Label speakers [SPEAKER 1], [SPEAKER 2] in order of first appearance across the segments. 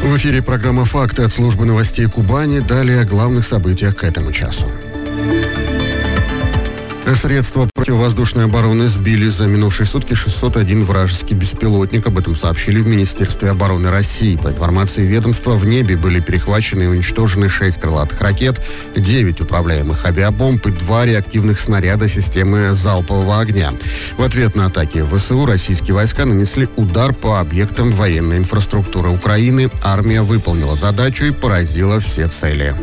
[SPEAKER 1] В эфире программа «Факты» от службы новостей Кубани. Далее о главных событиях к этому часу. Средства противовоздушной обороны сбили за минувшие сутки 601 вражеский беспилотник. Об этом сообщили в Министерстве обороны России. По информации ведомства, в небе были перехвачены и уничтожены 6 крылатых ракет, 9 управляемых авиабомб и 2 реактивных снаряда системы залпового огня. В ответ на атаки ВСУ российские войска нанесли удар по объектам военной инфраструктуры Украины. Армия выполнила задачу и поразила все цели.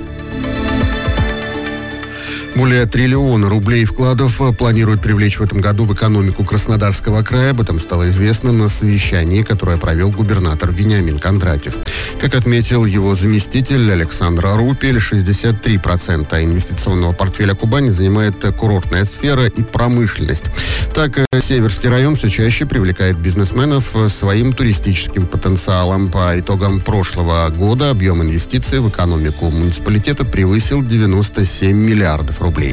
[SPEAKER 1] Более 1 триллиона рублей вкладов планируют привлечь в этом году в экономику Краснодарского края. Об этом стало известно на совещании, которое провел губернатор Вениамин Кондратьев. Как отметил его заместитель Александр Рупель, 63% инвестиционного портфеля Кубани занимает курортная сфера и промышленность. Так, Северский район все чаще привлекает бизнесменов своим туристическим потенциалом. По итогам прошлого года объем инвестиций в экономику муниципалитета превысил 97 миллиардов рублей.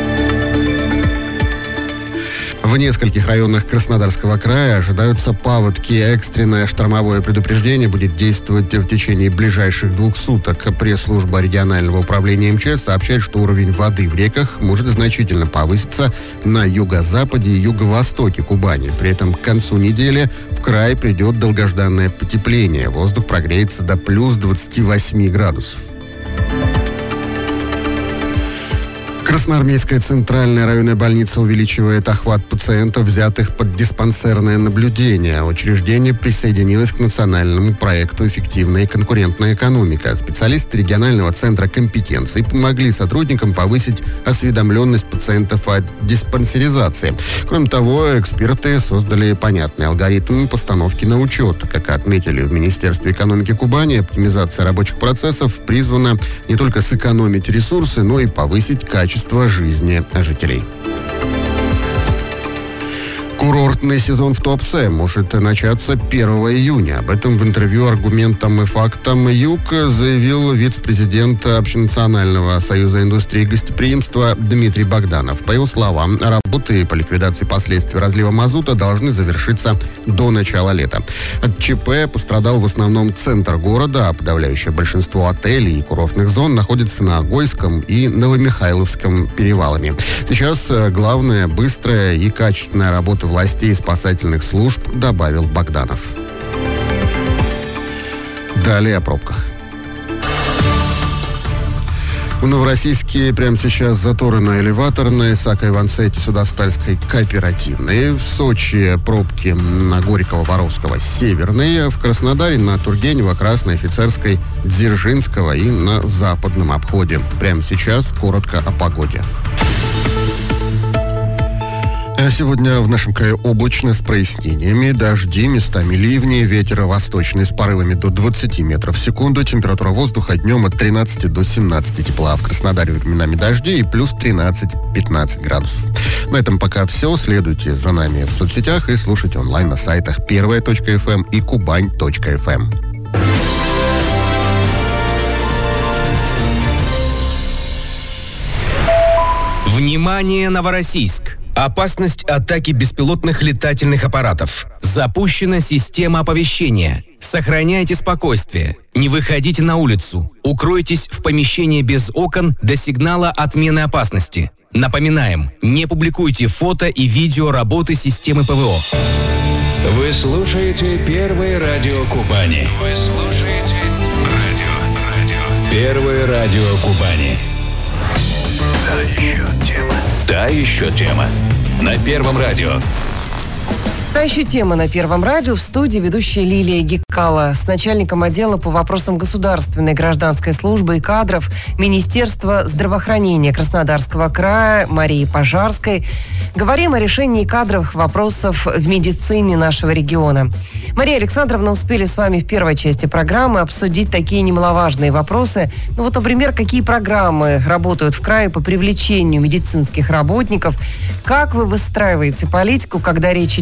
[SPEAKER 1] В нескольких районах Краснодарского края ожидаются паводки. Экстренное штормовое предупреждение будет действовать в течение ближайших 2 суток. Пресс-служба регионального управления МЧС сообщает, что уровень воды в реках может значительно повыситься на юго-западе и юго-востоке Кубани. При этом к концу недели в край придет долгожданное потепление. Воздух прогреется до плюс 28 градусов. Красноармейская центральная районная больница увеличивает охват пациентов, взятых под диспансерное наблюдение. Учреждение присоединилось к национальному проекту «Эффективная и конкурентная экономика». Специалисты регионального центра компетенций помогли сотрудникам повысить осведомленность пациентов о диспансеризации. Кроме того, эксперты создали понятный алгоритм постановки на учет. Как отметили в Министерстве экономики Кубани, оптимизация рабочих процессов призвана не только сэкономить ресурсы, но и повысить качество жизни жителей. Курортный сезон в Туапсе может начаться 1 июня. Об этом в интервью «Аргументам и фактам Юг» заявил вице-президент Общенационального союза индустрии гостеприимства Дмитрий Богданов. По его словам, работы по ликвидации последствий разлива мазута должны завершиться до начала лета. От ЧП пострадал в основном центр города, а подавляющее большинство отелей и курортных зон находится на Гойском и Новомихайловском перевалами. Сейчас главное – быстрая и качественная работа властей и спасательных служб, добавил Богданов. Далее о пробках. В Новороссийске прямо сейчас заторы на Элеваторной, Сако-Ивансете, Судостальской, Кооперативной. В Сочи пробки на Горького, Воровского, Северной. В Краснодаре на Тургенева, Красной, Офицерской, Дзержинского и на Западном обходе. Прямо сейчас коротко о погоде. Сегодня в нашем крае облачно с прояснениями, дожди, местами ливни, ветер восточный с порывами до 20 метров в секунду, температура воздуха днем от 13 до 17 тепла. В Краснодаре временами дожди и плюс 13-15 градусов. На этом пока все. Следуйте за нами в соцсетях и слушайте онлайн на сайтах первая.фм и кубань.фм.
[SPEAKER 2] Внимание, Новороссийск! Опасность атаки беспилотных летательных аппаратов. Запущена система оповещения. Сохраняйте спокойствие. Не выходите на улицу. Укройтесь в помещении без окон до сигнала отмены опасности. Напоминаем, не публикуйте фото и видео работы системы ПВО.
[SPEAKER 3] Вы слушаете Первое радио Кубани. Вы слушаете радио. Первое радио Кубани. Та еще тема. На Первом радио.
[SPEAKER 4] Та еще тема на Первом радио. В студии ведущая Лилия Геккала с начальником отдела по вопросам государственной гражданской службы и кадров Министерства здравоохранения Краснодарского края Марией Пожарской. Говорим о решении кадровых вопросов в медицине нашего региона. Мария Александровна, успели с вами в первой части программы обсудить такие немаловажные вопросы. Ну вот, например, какие программы работают в крае по привлечению медицинских работников? Как вы выстраиваете политику, когда речь идет о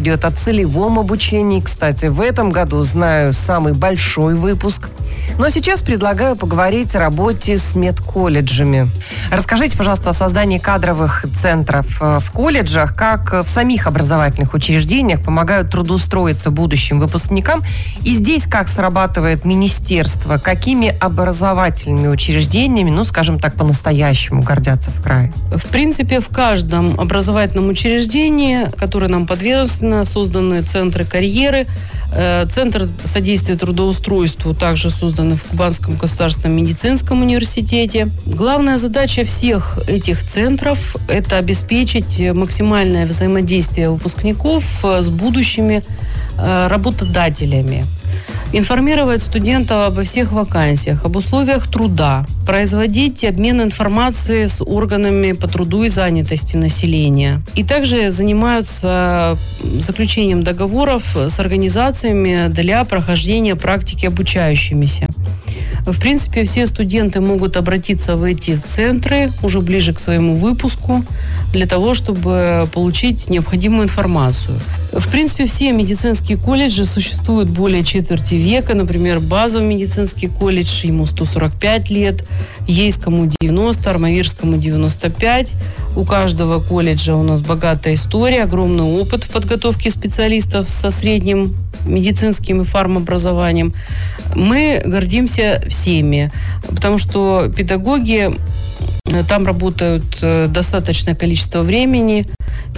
[SPEAKER 4] целевом обучении. Кстати, в этом году, знаю, самый большой выпуск. Но сейчас предлагаю поговорить о работе с медколледжами. Расскажите, пожалуйста, о создании кадровых центров в колледжах, как в самих образовательных учреждениях помогают трудоустроиться будущим выпускникам. И здесь как срабатывает министерство, какими образовательными учреждениями, скажем так, по-настоящему гордятся в крае?
[SPEAKER 5] В принципе, в каждом образовательном учреждении, которое нам подведомственно, созданы центры карьеры. Центр содействия трудоустройству также создан в Кубанском государственном медицинском университете. Главная задача всех этих центров – это обеспечить максимальное взаимодействие выпускников с будущими работодателями. Информировать студентов обо всех вакансиях, об условиях труда, производить обмен информацией с органами по труду и занятости населения. И также занимаются заключением договоров с организациями для прохождения практики обучающимися. В принципе, все студенты могут обратиться в эти центры уже ближе к своему выпуску для того, чтобы получить необходимую информацию. В принципе, все медицинские колледжи существуют более четверти века. Например, базовый медицинский колледж, ему 145 лет, Ейскому 90, Армавирскому 95. У каждого колледжа у нас богатая история, огромный опыт в подготовке специалистов со средним медицинским и фармобразованием. Мы гордимся всеми, потому что педагоги там работают достаточное количество времени.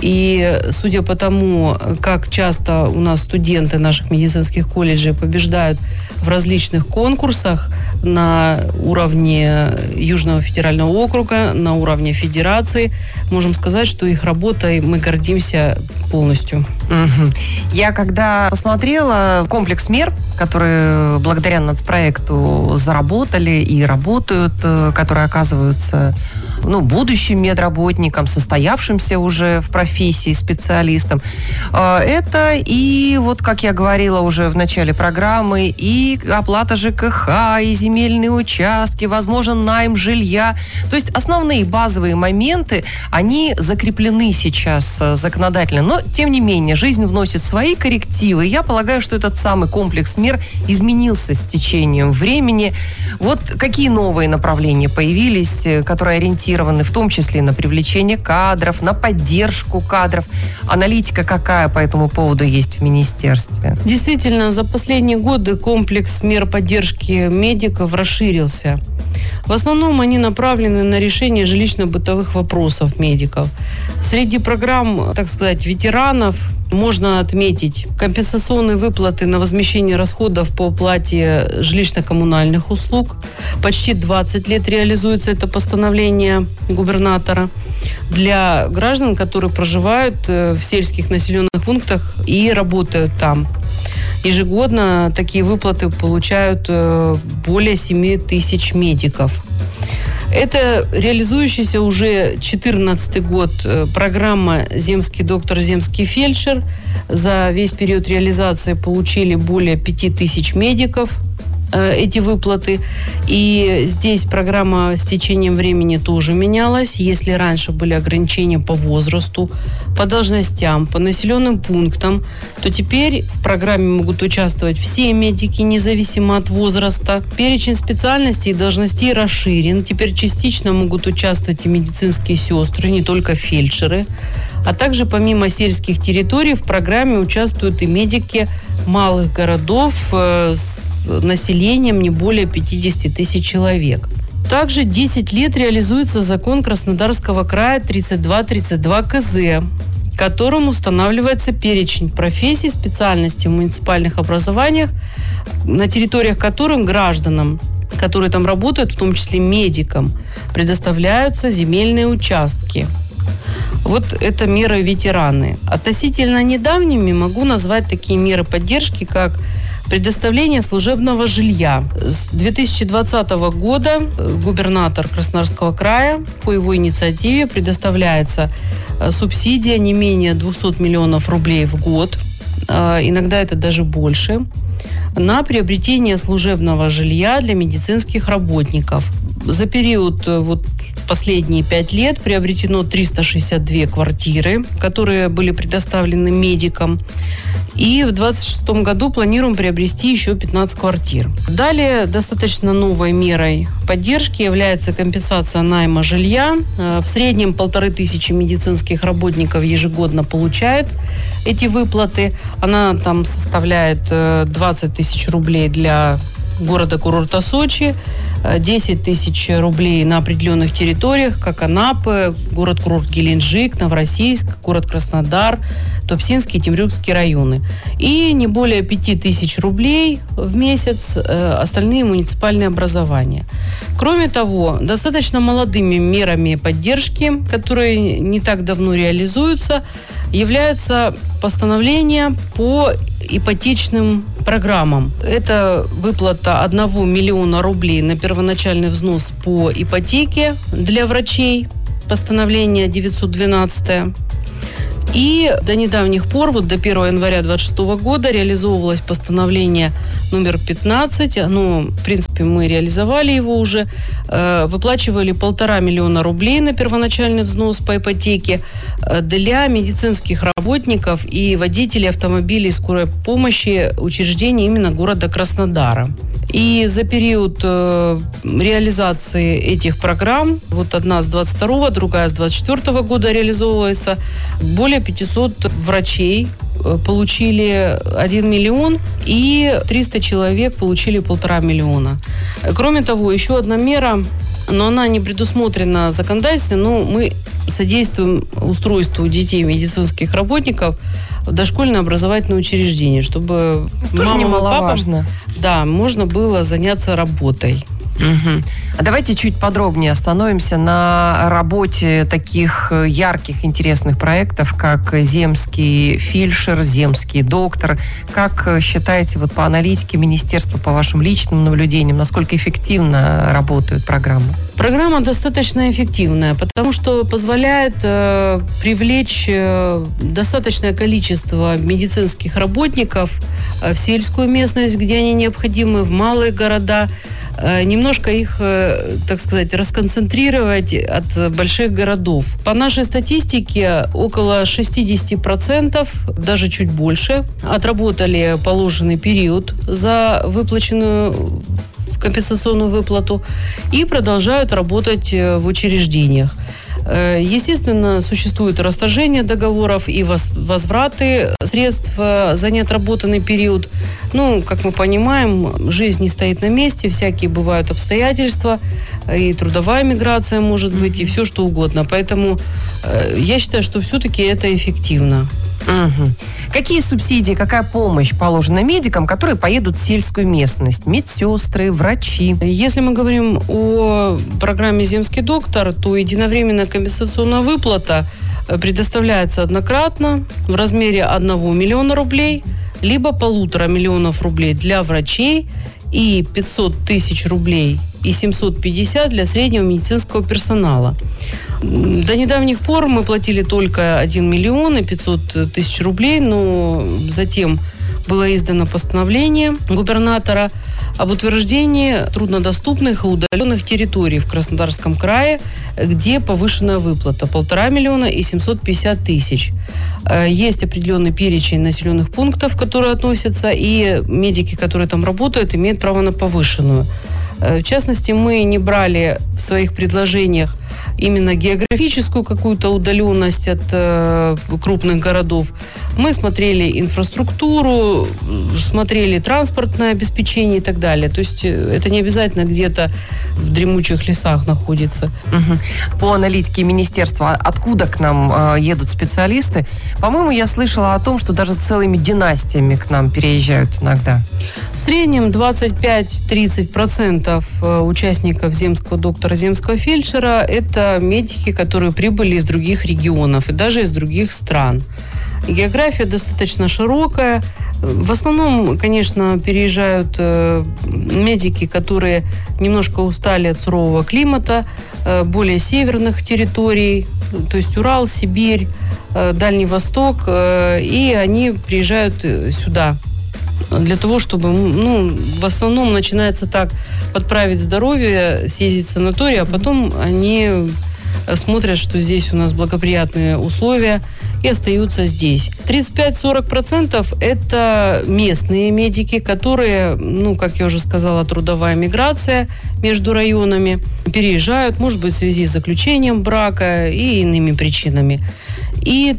[SPEAKER 5] И судя по тому, как часто у нас студенты наших медицинских колледжей побеждают в различных конкурсах на уровне Южного федерального округа, на уровне федерации, можем сказать, что их работой мы гордимся полностью.
[SPEAKER 4] Я когда посмотрела комплекс мер, которые благодаря нацпроекту заработали и работают, которые оказываются будущим медработникам, состоявшимся уже в профессии специалистам. Это и, как я говорила уже в начале программы, и оплата ЖКХ, и земельные участки, возможен найм жилья. То есть основные базовые моменты, они закреплены сейчас законодательно. Но, тем не менее, жизнь вносит свои коррективы. И я полагаю, что этот самый комплекс мер изменился с течением времени. Какие новые направления появились, которые ориентированы в том числе на привлечение кадров, на поддержку кадров. Аналитика какая по этому поводу есть в министерстве?
[SPEAKER 5] Действительно, за последние годы комплекс мер поддержки медиков расширился. В основном они направлены на решение жилищно-бытовых вопросов медиков. Среди программ, так сказать, ветеранов можно отметить компенсационные выплаты на возмещение расходов по оплате жилищно-коммунальных услуг. Почти 20 лет реализуется это постановление губернатора для граждан, которые проживают в сельских населенных пунктах и работают там. Ежегодно такие выплаты получают более 7 тысяч медиков. Это реализующаяся уже 14-й год программа «Земский доктор, земский фельдшер». За весь период реализации получили более 5000 медиков эти выплаты. И здесь программа с течением времени тоже менялась. Если раньше были ограничения по возрасту, по должностям, по населенным пунктам, то теперь в программе могут участвовать все медики, независимо от возраста. Перечень специальностей и должностей расширен. Теперь частично могут участвовать и медицинские сестры, не только фельдшеры. А также помимо сельских территорий в программе участвуют и медики малых городов с населением не более 50 тысяч человек. Также 10 лет реализуется закон Краснодарского края 3232 КЗ, которым устанавливается перечень профессий, специальностей в муниципальных образованиях, на территориях которых гражданам, которые там работают, в том числе медикам, предоставляются земельные участки. Это меры ветераны. Относительно недавними могу назвать такие меры поддержки, как предоставление служебного жилья. С 2020 года губернатор Краснодарского края по его инициативе предоставляется субсидия не менее 200 миллионов рублей в год, иногда это даже больше, на приобретение служебного жилья для медицинских работников. За период последние 5 лет приобретено 362 квартиры, которые были предоставлены медикам. И в 2026 году планируем приобрести еще 15 квартир. Далее достаточно новой мерой поддержки является компенсация найма жилья. В среднем 1500 медицинских работников ежегодно получают эти выплаты. Она там составляет 20 тысяч рублей для города-курорта Сочи, 10 тысяч рублей на определенных территориях, как Анапы, город-курорт Геленджик, Новороссийск, город Краснодар, Туапсинский и Темрюкский районы. И не более 5 тысяч рублей в месяц остальные муниципальные образования. Кроме того, достаточно молодыми мерами поддержки, которые не так давно реализуются, является постановление по ипотечным программам. Это выплата 1 миллиона рублей на первоначальный взнос по ипотеке для врачей, постановление 912. И до недавних пор, вот до 1 января 2026 года, реализовывалось постановление номер 15. В принципе, мы реализовали его уже. Выплачивали 1,5 миллиона рублей на первоначальный взнос по ипотеке для медицинских работников и водителей автомобилей скорой помощи учреждений именно города Краснодара. И за период реализации этих программ, вот одна с 22-го, другая с 24-го года реализовывается, более 500 врачей получили 1 миллион, и 300 человек получили 1,5 миллиона. Кроме того, еще одна мера, но она не предусмотрена законодательством, но мы содействуем устройству детей медицинских работников в дошкольное образовательное учреждение, чтобы
[SPEAKER 4] тоже
[SPEAKER 5] мамам и
[SPEAKER 4] немаловажно.
[SPEAKER 5] папам, можно было заняться работой.
[SPEAKER 4] Угу. А давайте чуть подробнее остановимся на работе таких ярких, интересных проектов, как земский фельдшер, земский доктор. Как считаете, вот по аналитике министерства, по вашим личным наблюдениям, насколько эффективно работают программы?
[SPEAKER 5] Программа достаточно эффективная, потому что позволяет привлечь достаточное количество медицинских работников в сельскую местность, где они необходимы, в малые города, немножко их, так сказать, расконцентрировать от больших городов. По нашей статистике, около 60%, даже чуть больше, отработали положенный период за выплаченную компенсационную выплату и продолжают работать в учреждениях. Естественно, существует расторжение договоров и возвраты средств за неотработанный период. Как мы понимаем, жизнь не стоит на месте, всякие бывают обстоятельства, и трудовая миграция может быть, и все что угодно. Поэтому я считаю, что все-таки это эффективно.
[SPEAKER 4] Угу. Какие субсидии, какая помощь положена медикам, которые поедут в сельскую местность? Медсестры, врачи?
[SPEAKER 5] Если мы говорим о программе «Земский доктор», то единовременная компенсационная выплата предоставляется однократно в размере 1 миллиона рублей, либо 1,5 миллиона рублей для врачей и 500 тысяч рублей и 750 для среднего медицинского персонала. До недавних пор мы платили только 1 миллион и 500 тысяч рублей, но затем было издано постановление губернатора об утверждении труднодоступных и удаленных территорий в Краснодарском крае, где повышенная выплата 1,5 миллиона и 750 тысяч. Есть определенный перечень населенных пунктов, которые относятся, и медики, которые там работают, имеют право на повышенную. В частности, мы не брали в своих предложениях именно географическую какую-то удаленность от крупных городов. Мы смотрели инфраструктуру, смотрели транспортное обеспечение и так далее. То есть это не обязательно где-то в дремучих лесах находится.
[SPEAKER 4] Угу. По аналитике министерства, откуда к нам едут специалисты? По-моему, я слышала о том, что даже целыми династиями к нам переезжают иногда.
[SPEAKER 5] В среднем 25-30% участников земского доктора, земского фельдшера – это медики, которые прибыли из других регионов и даже из других стран. География достаточно широкая. В основном, конечно, переезжают медики, которые немножко устали от сурового климата, более северных территорий, то есть Урал, Сибирь, Дальний Восток, и они приезжают сюда для того, чтобы, в основном начинается так, подправить здоровье, съездить в санаторий, а потом они смотрят, что здесь у нас благоприятные условия и остаются здесь. 35-40% это местные медики, которые, как я уже сказала, трудовая миграция между районами, переезжают, может быть, в связи с заключением брака и иными причинами. И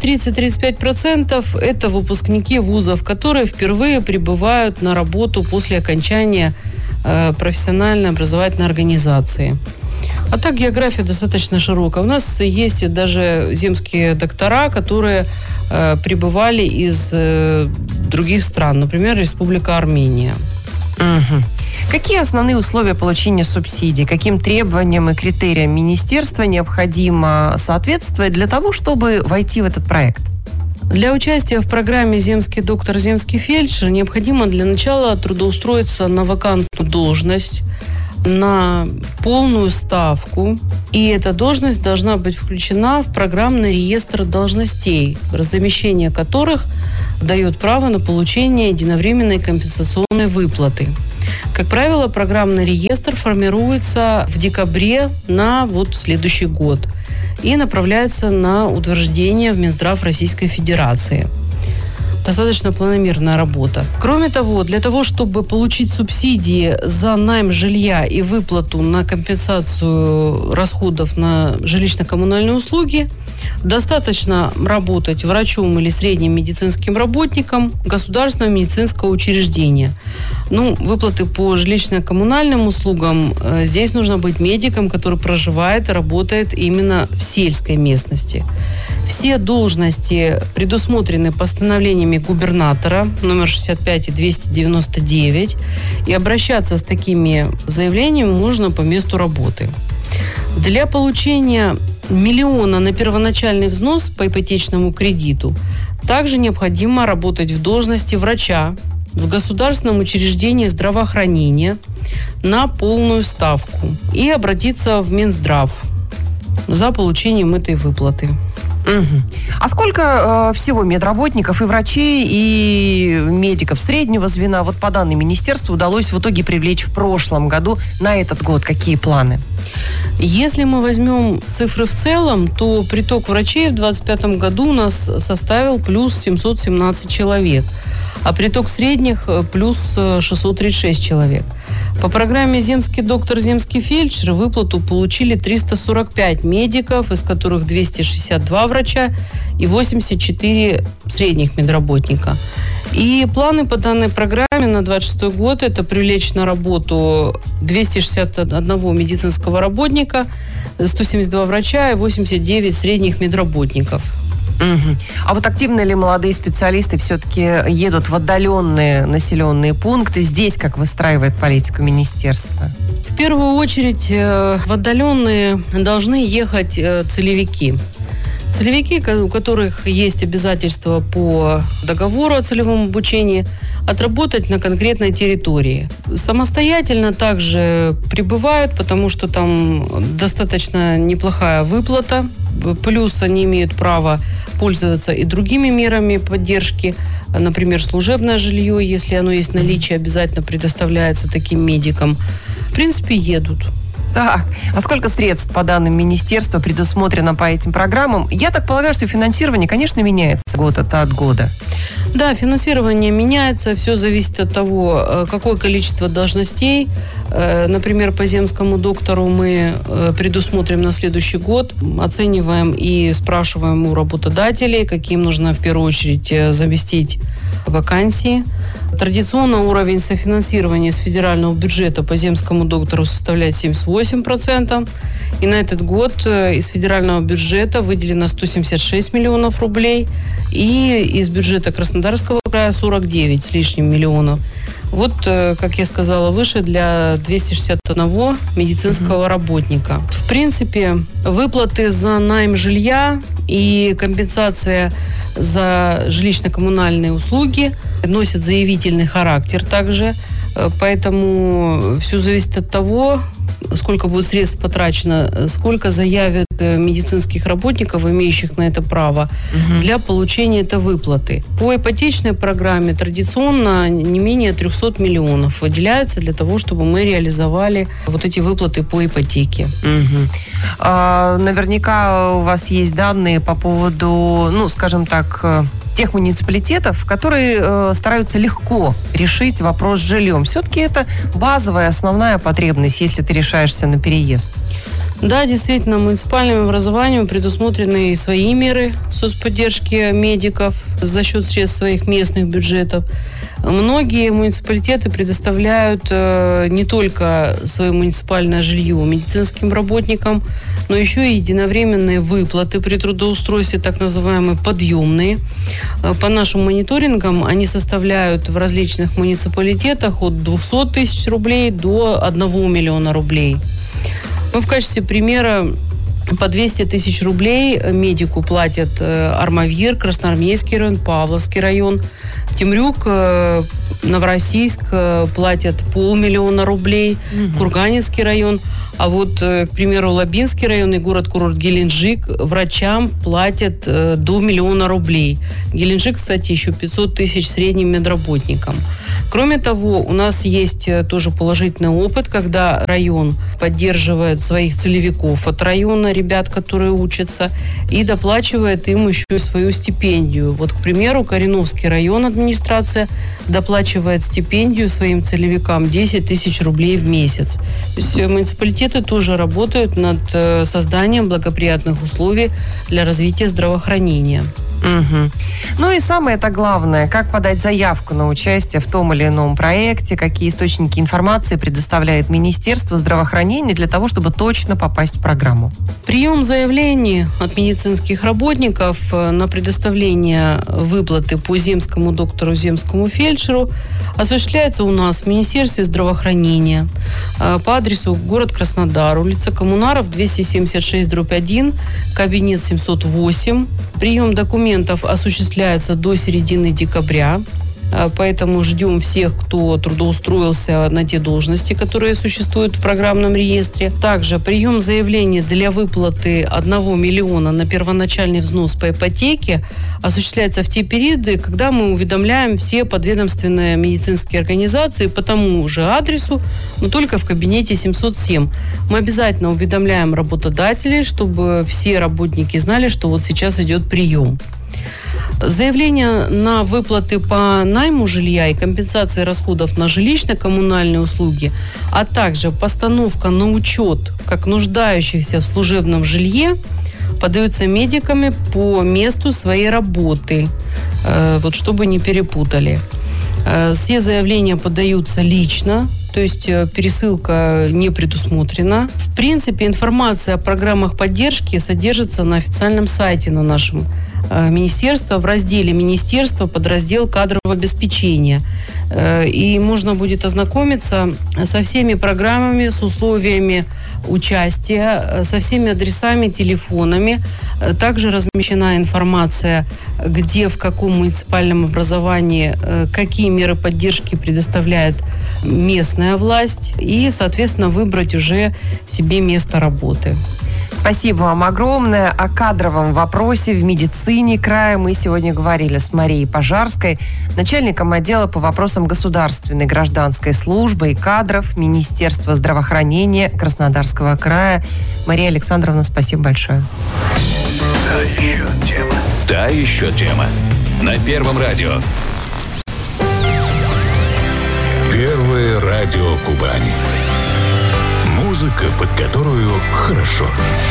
[SPEAKER 5] 30-35% это выпускники вузов, которые впервые прибывают на работу после окончания профессиональной образовательной организации. А так география достаточно широкая. У нас есть даже земские доктора, которые прибывали из других стран, например, Республика Армения.
[SPEAKER 4] Угу. Какие основные условия получения субсидий? Каким требованиям и критериям министерства необходимо соответствовать для того, чтобы войти в этот проект?
[SPEAKER 5] Для участия в программе «Земский доктор, земский фельдшер» необходимо для начала трудоустроиться на вакантную должность, на полную ставку. И эта должность должна быть включена в программный реестр должностей, размещение которых дает право на получение единовременной компенсационной выплаты. Как правило, программный реестр формируется в декабре на следующий год и направляется на утверждение в Минздрав Российской Федерации. Достаточно планомерная работа. Кроме того, для того, чтобы получить субсидии за найм жилья и выплату на компенсацию расходов на жилищно-коммунальные услуги, достаточно работать врачом или средним медицинским работником государственного медицинского учреждения. Выплаты по жилищно-коммунальным услугам здесь нужно быть медиком, который проживает и работает именно в сельской местности. Все должности предусмотрены постановлениями губернатора номер 65 и 299, и обращаться с такими заявлениями можно по месту работы. Для получения 1 миллиона на первоначальный взнос по ипотечному кредиту также необходимо работать в должности врача в государственном учреждении здравоохранения на полную ставку и обратиться в Минздрав за получением этой выплаты.
[SPEAKER 4] Угу. А сколько всего медработников и врачей, и медиков среднего звена, по данным министерства, удалось в итоге привлечь в прошлом году? На этот год какие планы?
[SPEAKER 5] Если мы возьмем цифры в целом, то приток врачей в 2025 году у нас составил плюс 717 человек, а приток средних плюс 636 человек. По программе «Земский доктор, земский фельдшер» выплату получили 345 медиков, из которых 262 врача и 84 средних медработника. И планы по данной программе на 2026 год – это привлечь на работу 261 медицинского работника, 172 врача и 89 средних медработников.
[SPEAKER 4] Угу. А активно ли молодые специалисты все-таки едут в отдаленные населенные пункты? Здесь как выстраивает политику министерства?
[SPEAKER 5] В первую очередь в отдаленные должны ехать целевики. Целевики, у которых есть обязательства по договору о целевом обучении, отработать на конкретной территории. Самостоятельно также прибывают, потому что там достаточно неплохая выплата. Плюс они имеют право пользоваться и другими мерами поддержки. Например, служебное жилье, если оно есть в наличии, обязательно предоставляется таким медикам. В принципе, едут.
[SPEAKER 4] Так, а сколько средств по данным министерства предусмотрено по этим программам? Я так полагаю, что финансирование, конечно, меняется год от года.
[SPEAKER 5] Да, финансирование меняется, все зависит от того, какое количество должностей. Например, по земскому доктору мы предусмотрим на следующий год, оцениваем и спрашиваем у работодателей, каким нужно в первую очередь заместить вакансии. Традиционно уровень софинансирования из федерального бюджета по земскому доктору составляет 78%. И на этот год из федерального бюджета выделено 176 миллионов рублей. И из бюджета Краснодарского края 49 с лишним миллионов. Как я сказала выше, для 261 медицинского работника. В принципе, выплаты за найм жилья и компенсация за жилищно-коммунальные услуги носят заявительный характер также. Поэтому все зависит от того, сколько будет средств потрачено, сколько заявят медицинских работников, имеющих на это право, для получения этой выплаты. По ипотечной программе традиционно не менее 300 миллионов выделяется для того, чтобы мы реализовали вот эти выплаты по ипотеке.
[SPEAKER 4] Наверняка у вас есть данные по поводу, скажем так, тех муниципалитетов, которые стараются легко решить вопрос с жильем. Все-таки это базовая, основная потребность, если ты решаешься на переезд.
[SPEAKER 5] Да, действительно, муниципальным образованием предусмотрены свои меры соцподдержки медиков за счет средств своих местных бюджетов. Многие муниципалитеты предоставляют не только свое муниципальное жилье медицинским работникам, но еще и единовременные выплаты при трудоустройстве, так называемые подъемные. По нашим мониторингам они составляют в различных муниципалитетах от 200 тысяч рублей до 1 миллиона рублей. В качестве примера по 200 тысяч рублей медику платят Армавир, Красноармейский район, Павловский район. Темрюк, Новороссийск платят 500 000 рублей, Курганинский район. А вот, к примеру, Лабинский район и город-курорт Геленджик врачам платят до 1 000 000 рублей. Геленджик, кстати, еще 500 тысяч средним медработникам. Кроме того, у нас есть тоже положительный опыт, когда район поддерживает своих целевиков от района, ребят, которые учатся, и доплачивает им еще и свою стипендию. Вот, к примеру, Кореновский район администрация доплачивает стипендию своим целевикам 10 тысяч рублей в месяц. То есть муниципалитеты тоже работают над созданием благоприятных условий для развития здравоохранения.
[SPEAKER 4] Ну и самое-то главное, как подать заявку на участие в том или ином проекте, какие источники информации предоставляет Министерство здравоохранения для того, чтобы точно попасть в программу.
[SPEAKER 5] Прием заявлений от медицинских работников на предоставление выплаты по земскому доктору, земскому фельдшеру осуществляется у нас в Министерстве здравоохранения по адресу город Краснодар, улица Коммунаров, 276/1, кабинет 708. Прием документов осуществляется до середины декабря. Поэтому ждем всех, кто трудоустроился на те должности, которые существуют в программном реестре. Также прием заявлений для выплаты 1 миллиона на первоначальный взнос по ипотеке осуществляется в те периоды, когда мы уведомляем все подведомственные медицинские организации по тому же адресу, но только в кабинете 707. Мы обязательно уведомляем работодателей, чтобы все работники знали, что вот сейчас идет прием. Заявление на выплаты по найму жилья и компенсации расходов на жилищно-коммунальные услуги, а также постановка на учет как нуждающихся в служебном жилье подаются медиками по месту своей работы, вот чтобы не перепутали. Все заявления подаются лично, то есть пересылка не предусмотрена. В принципе, информация о программах поддержки содержится на официальном сайте на нашем министерства, в разделе «Министерство», подраздел «Кадрового обеспечения». И можно будет ознакомиться со всеми программами, с условиями участия, со всеми адресами, телефонами. Также размещена информация, где, в каком муниципальном образовании, какие меры поддержки предоставляет местная власть. И, соответственно, выбрать уже себе место работы.
[SPEAKER 4] Спасибо вам огромное. О кадровом вопросе в медицине края мы сегодня говорили с Марией Пожарской, начальником отдела по вопросам государственной гражданской службы и кадров Министерства здравоохранения Краснодарского края. Мария Александровна, спасибо большое.
[SPEAKER 3] Та еще тема. На Первом радио. Первое радио Кубани. Музыка, под которую хорошо.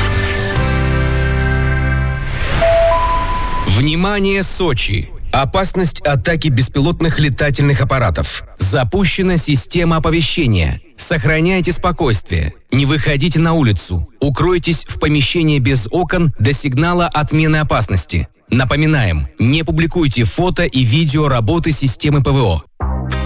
[SPEAKER 2] Внимание, Сочи! Опасность атаки беспилотных летательных аппаратов. Запущена система оповещения. Сохраняйте спокойствие. Не выходите на улицу. Укройтесь в помещении без окон до сигнала отмены опасности. Напоминаем, не публикуйте фото и видео работы системы ПВО.